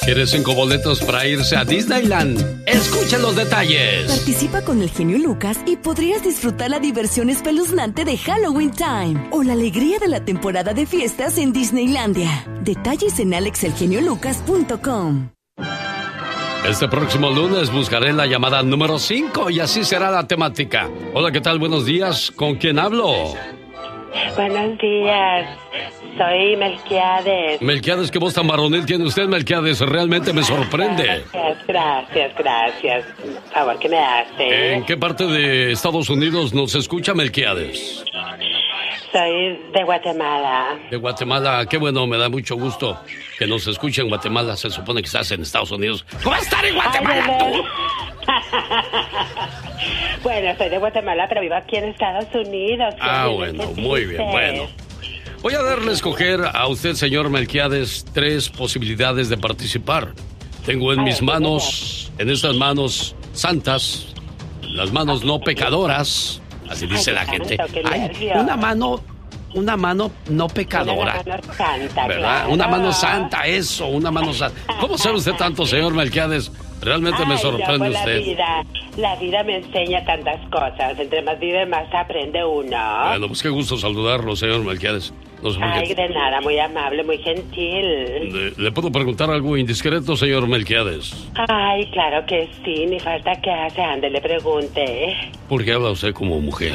¿Quieres 5 boletos para irse a Disneyland? Escucha los detalles. Participa con el genio Lucas y podrías disfrutar la diversión espeluznante de Halloween Time o la alegría de la temporada de fiestas en Disneylandia. Detalles en alexelgeniolucas.com. Este próximo lunes buscaré la llamada número 5 y así será la temática. Hola, ¿qué tal? Buenos días. ¿Con quién hablo? Buenos días. Soy Melquiades. Melquiades, ¿qué voz tan varonil tiene usted, Melquiades? Realmente me sorprende. Gracias. Favor que me hace. ¿En qué parte de Estados Unidos nos escucha, Melquiades? Soy de Guatemala. De Guatemala, qué bueno, me da mucho gusto que nos escuche en Guatemala. Se supone que estás en Estados Unidos. ¿Cómo estar en Guatemala tú? Bueno, soy de Guatemala, pero vivo aquí en Estados Unidos. Bueno, muy bien, bueno. Voy a darle a escoger a usted, señor Melquiades, 3 posibilidades de participar. Tengo en mis manos, en estas manos santas, las manos no pecadoras, así dice la gente. Una mano no pecadora. Una mano santa, ¿verdad? claro. Una mano santa, eso, una mano santa. ¿Cómo sabe usted tanto, señor Melquiades? Realmente me sorprende usted. La vida me enseña tantas cosas. Entre más vive, más aprende uno. Bueno, pues qué gusto saludarlo, señor Melquiades. No sé por qué. Ay, de nada, muy amable, muy gentil. ¿Le puedo preguntar algo indiscreto, señor Melquiades? Ay, claro que sí, ni falta que hace, ande, le pregunte. ¿Por qué habla usted como mujer?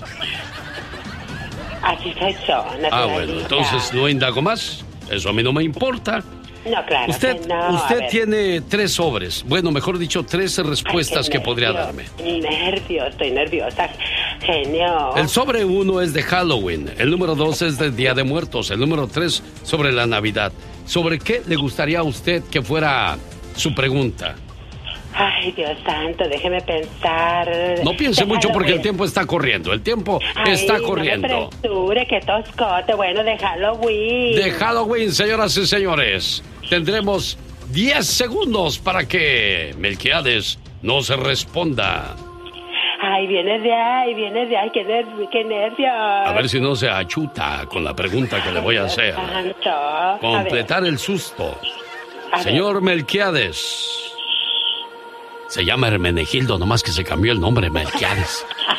Así soy yo, bueno, entonces no indago más. Eso a mí no me importa. No, claro usted, que no. Usted tiene 3 sobres. Bueno, mejor dicho, 13 respuestas que podría darme. Estoy nerviosa. Genio. El sobre 1 es de Halloween. El número 2 es de Día de Muertos. El número 3 sobre la Navidad. ¿Sobre qué le gustaría a usted que fuera su pregunta? Ay, Dios santo, déjeme pensar. No piense mucho porque el tiempo está corriendo. El tiempo está corriendo. No me apresure, que toscote. Bueno, de Halloween. De Halloween, señoras y señores. Tendremos 10 segundos para que Melquiades no se responda. Ay, viene de ahí, qué nervios. A ver si no se achuta con la pregunta que le voy a hacer. Completar el susto. Señor Melquiades. Se llama Hermenegildo, nomás que se cambió el nombre, Melquiades.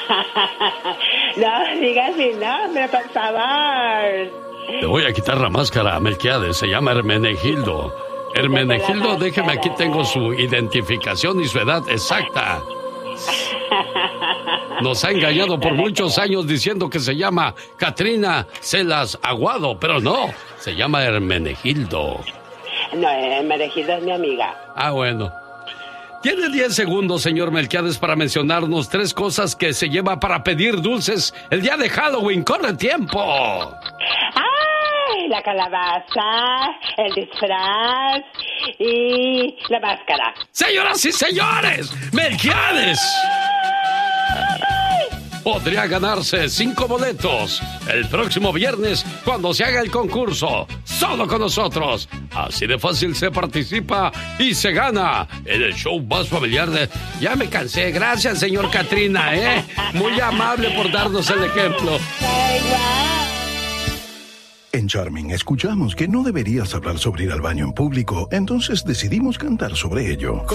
No, diga mi nombre, por favor. Le voy a quitar la máscara a Melquiades, se llama Hermenegildo. Hermenegildo, déjeme, aquí tengo su identificación y su edad exacta. Nos ha engañado por muchos años diciendo que se llama Katrina Celas Aguado, pero no, se llama Hermenegildo. No, Hermenegildo es mi amiga. Bueno. Tiene 10 segundos, señor Melquiades, para mencionarnos 3 cosas que se lleva para pedir dulces el día de Halloween. ¡Corre tiempo! ¡Ay! La calabaza, el disfraz y la máscara. ¡Señoras y señores! ¡Melquiades! Podría ganarse 5 boletos el próximo viernes cuando se haga el concurso. Solo con nosotros. Así de fácil se participa y se gana en el show más familiar de... Ya me cansé. Gracias, señor Katrina, Muy amable por darnos el ejemplo. En Charming escuchamos que no deberías hablar sobre ir al baño en público, entonces decidimos cantar sobre ello.